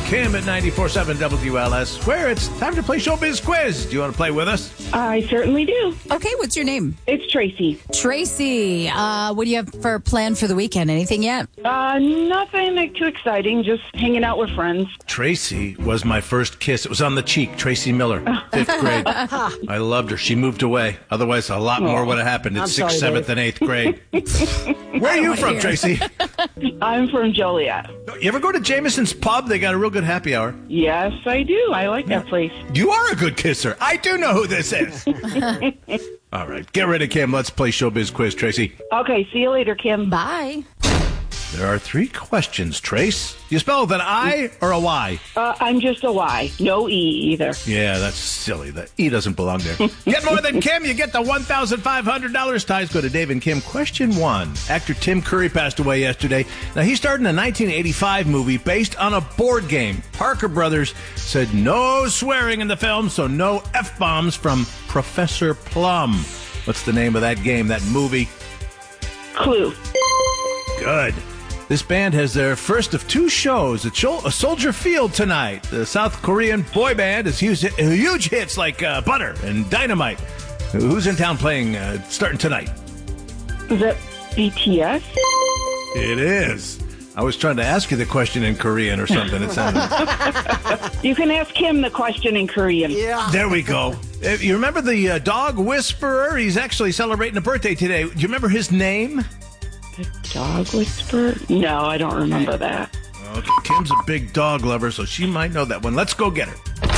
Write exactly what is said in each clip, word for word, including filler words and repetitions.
Kim at ninety-four point seven W L S, where it's time to play Showbiz Quiz. Do you want to play with us? I certainly do. Okay, what's your name? It's Tracy. Tracy, uh, what do you have for plan for the weekend? Anything yet? Uh, nothing like, too exciting, just hanging out with friends. Tracy was my first kiss. It was on the cheek. Tracy Miller, fifth grade. I loved her. She moved away. Otherwise, a lot more would have happened in I'm sixth, sorry, seventh, and eighth grade. Where are you from, hear. Tracy? I'm from Joliet. You ever go to Jameson's Pub? They got a real good happy hour. Yes, I do. I like that place. You are a good kisser. I do know who this is. All right, get ready, Kim. Let's play Showbiz Quiz, Tracy. Okay, see you later, Kim. Bye. There are three questions, Trace. You spell with an I or a Y? Uh, I'm just a Y. No E either. Yeah, that's silly. The E doesn't belong there. Get more than Kim, you get the one thousand five hundred dollars. Ties go to Dave and Kim. Question one. Actor Tim Curry passed away yesterday. Now, he starred in a nineteen eighty-five movie based on a board game. Parker Brothers said no swearing in the film, so no F-bombs from Professor Plum. What's the name of that game, that movie? Clue. Good. This band has their first of two shows at Soldier Field tonight. The South Korean boy band has huge, huge hits like uh, Butter and Dynamite. Who's in town playing uh, starting tonight? Is that B T S? It is. I was trying to ask you the question in Korean or something. It sounded. You can ask him the question in Korean. Yeah. There we go. Uh, You remember the uh, dog whisperer? He's actually celebrating a birthday today. Do you remember his name? The dog whisperer? No, I don't remember that. Okay, Kim's a big dog lover, so she might know that one. Let's go get her.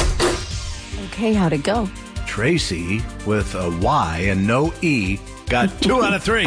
Okay, how'd it go? Tracy, with a Y and no E, got two out of three.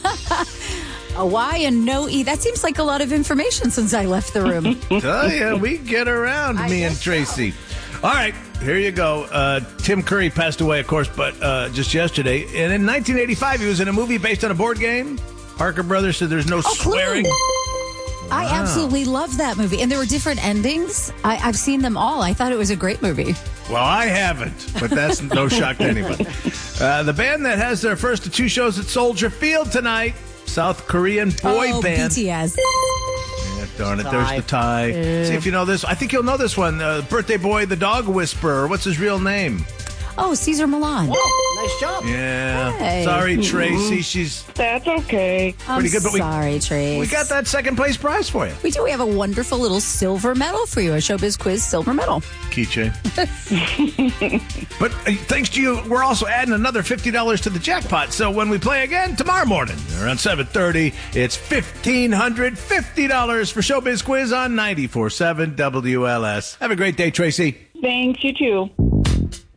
A Y and no E. That seems like a lot of information since I left the room. Tell ya, we get around, I me and guess Tracy. All right, here you go. Uh, Tim Curry passed away, of course, but uh, just yesterday. And in nineteen eighty-five, he was in a movie based on a board game. Parker Brothers said there's no Clue. swearing. I absolutely love that movie. And there were different endings. I, I've seen them all. I thought it was a great movie. Well, I haven't, but that's no shock to anybody. Uh, the band that has their first of two shows at Soldier Field tonight, South Korean boy oh, band. B T S. Yeah, darn it, there's the tie. See if you know this. I think you'll know this one. Uh, birthday boy, the dog whisperer. What's his real name? Oh, Caesar Milan. Whoa, nice job. Yeah. Hey. Sorry, Tracy. She's That's okay. I'm pretty good, but we- sorry, Trace. we got that second place prize for you. We do. We have a wonderful little silver medal for you. A Showbiz Quiz silver medal. Keychain. But uh, thanks to you, we're also adding another fifty dollars to the jackpot. So when we play again tomorrow morning around seven thirty, it's one thousand five hundred fifty dollars for Showbiz Quiz on ninety-four point seven W L S. Have a great day, Tracy. Thanks, you too.